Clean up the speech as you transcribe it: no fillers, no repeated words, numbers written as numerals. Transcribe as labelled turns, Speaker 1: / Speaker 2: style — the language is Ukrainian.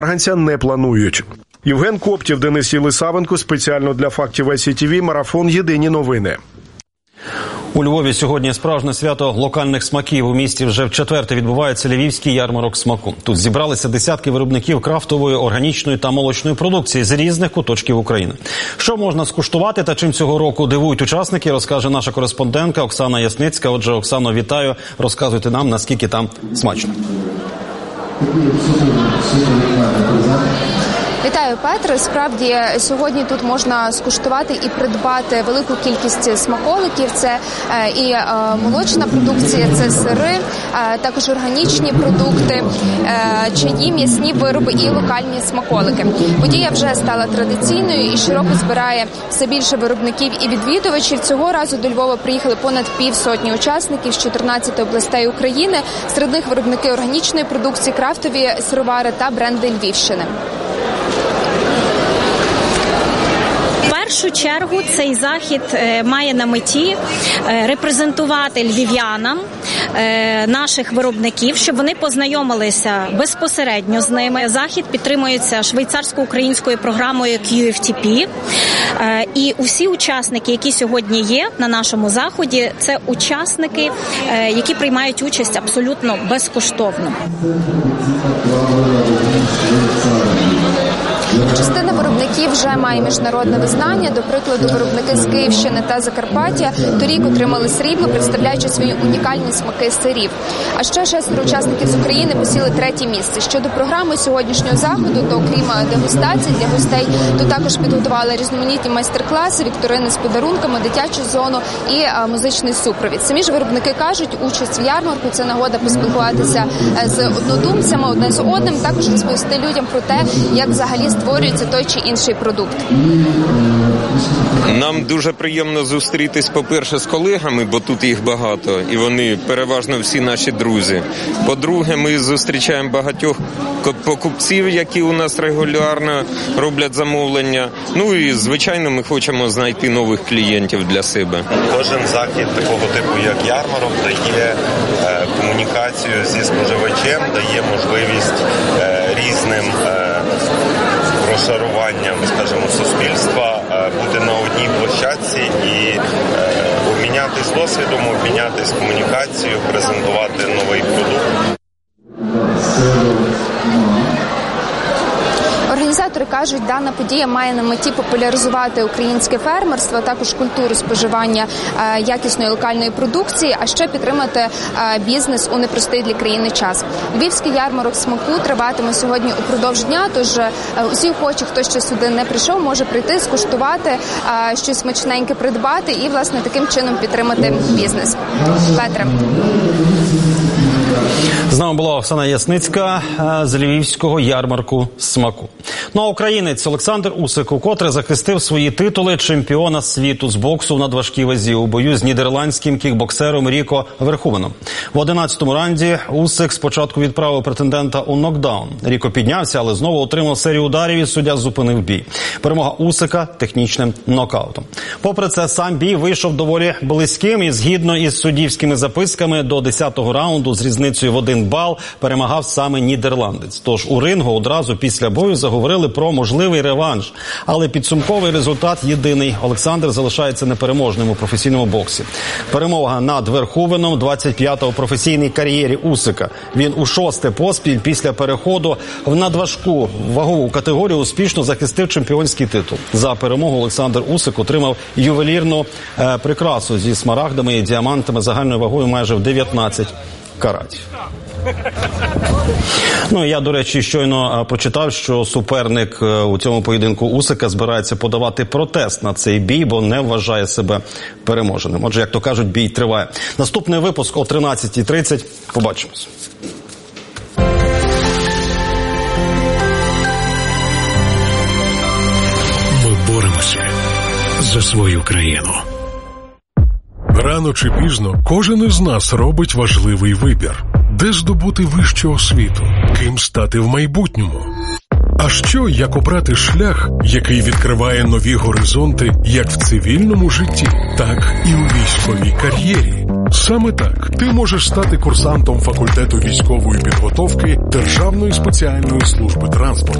Speaker 1: Марганця не планують. Євген Коптів, Денис Єлисавенко, спеціально для фактів СІТВ, марафон «Єдині новини».
Speaker 2: У Львові сьогодні справжнє свято локальних смаків. У місті вже вчетверте відбувається Львівський ярмарок смаку. Тут зібралися десятки виробників крафтової, органічної та молочної продукції з різних куточків України. Що можна скуштувати та чим цього року дивують учасники, розкаже наша кореспондентка Оксана Ясницька. Отже, Оксано, вітаю. Розказуйте нам, наскільки там смачно.
Speaker 3: Вітаю, Петре. Справді, сьогодні тут можна скуштувати і придбати велику кількість смаколиків. Це і молочна продукція, це сири, також органічні продукти, чаї, м'ясні вироби і локальні смаколики. Подія вже стала традиційною і широко збирає все більше виробників і відвідувачів. Цього разу до Львова приїхали понад півсотні учасників з 14 областей України. Серед них виробники органічної продукції, крафтові сировари та бренди Львівщини.
Speaker 4: В першу чергу цей захід має на меті репрезентувати львів'янам наших виробників, щоб вони познайомилися безпосередньо з ними. Захід підтримується швейцарсько-українською програмою QFTP. І усі учасники, які сьогодні є на нашому заході, це учасники, які приймають участь абсолютно безкоштовно.
Speaker 3: Частина виробників вже має міжнародне визнання. До прикладу, виробники з Київщини та Закарпаття торік отримали срібло, представляючи свої унікальні смаки сирів. А ще 6 учасників з України посіли 3-є місце. Щодо програми сьогоднішнього заходу, то окрім дегустацій для гостей, тут також підготували різноманітні майстер-класи, вікторини з подарунками, дитячу зону і музичний супровід. Самі ж виробники кажуть, участь в ярмарку – це нагода поспілкуватися з однодумцями, одне з одним, також розповісти людям про те, як взагалі створюється той чи інший продукт.
Speaker 5: Нам дуже приємно зустрітись, по-перше, з колегами, бо тут їх багато, і вони переважно всі наші друзі. По-друге, ми зустрічаємо багатьох покупців, які у нас регулярно роблять замовлення. Ну і, звичайно, ми хочемо знайти нових клієнтів для себе.
Speaker 6: Кожен захід такого типу, як ярмарок, дає комунікацію зі споживачем, дає можливість різним розшаруванням, скажімо, суспільства бути на одній площадці і обмінятись досвідом, обмінятись комунікацією, презентувати новий продукт.
Speaker 3: Організатори кажуть, дана подія має на меті популяризувати українське фермерство, а також культуру споживання якісної локальної продукції, а ще підтримати бізнес у непростий для країни час. Львівський ярмарок смаку триватиме сьогодні упродовж дня, тож усі охочі, хто ще сюди не прийшов, може прийти, скуштувати, щось смачненьке придбати і, власне, таким чином підтримати бізнес. Петре.
Speaker 2: З нами була Оксана Ясницька з Львівського ярмарку смаку. Ну а українець Олександр Усик укотре захистив свої титули чемпіона світу з боксу в надважкій вазі у бою з нідерландським кікбоксером Ріко Верхувеном. В 11-му раунді Усик спочатку відправив претендента у нокдаун. Ріко піднявся, але знову отримав серію ударів і суддя зупинив бій. Перемога Усика технічним нокаутом. Попри це, сам бій вийшов доволі близьким і згідно із суддівськими записками до 10-го раунду з різницею в 1 бал перемагав саме нідерландець. Тож у рингу одразу після бою заговорили про можливий реванш. Але підсумковий результат єдиний. Олександр залишається непереможним у професійному боксі. Перемога над Верхувеном 25-го у професійній кар'єрі Усика. Він у 6-те поспіль після переходу в надважку вагову категорію успішно захистив чемпіонський титул. За перемогу Олександр Усик отримав ювелірну прикрасу зі смарагдами і діамантами загальною вагою майже в 19 каратів. Ну, я, до речі, щойно прочитав, що суперник у цьому поєдинку Усика збирається подавати протест на цей бій, бо не вважає себе переможеним. Отже, як то кажуть, бій триває. Наступний випуск о 13:30. Побачимось.
Speaker 7: Ми боремося за свою країну. Рано чи пізно кожен із нас робить важливий вибір. Де здобути вищу освіту? Ким стати в майбутньому? А що, як обрати шлях, який відкриває нові горизонти як в цивільному житті, так і у військовій кар'єрі? Саме так, ти можеш стати курсантом факультету військової підготовки Державної спеціальної служби транспорту.